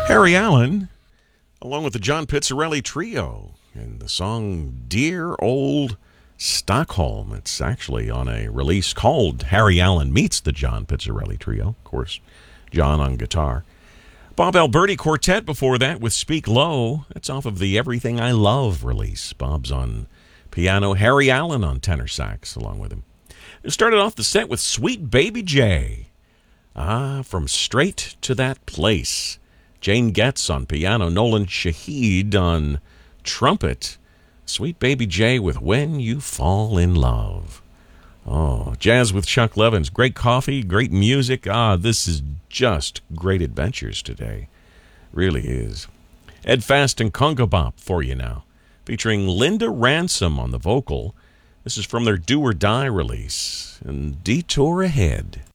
Harry Allen, along with the John Pizzarelli Trio, and the song Dear Old Stockholm. It's actually on a release called Harry Allen Meets the John Pizzarelli Trio. Of course, John on guitar. Bob Alberti Quartet before that with Speak Low. That's off of the Everything I Love release. Bob's on piano, Harry Allen on tenor sax along with him. It started off the set with Sweet Baby J. From Straight to That Place. Jane Getz on piano, Nolan Shahid on trumpet. Sweet Baby J with When You Fall in Love. Oh, jazz with Chuck Levins. Great coffee, great music. This is just great adventures today. Really is. Ed Fast and Conga Bop for you now, featuring Linda Ransom on the vocal. This is from their Do or Die release, and Detour Ahead.